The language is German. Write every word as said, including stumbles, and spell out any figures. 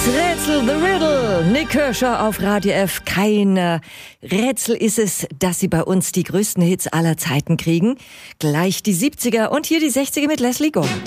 Rätsel, The Riddle. Nick Kershaw auf Radio F. Kein Rätsel ist es, dass sie bei uns die größten Hits aller Zeiten kriegen. Gleich die siebziger und hier die sechziger mit Leslie Gore.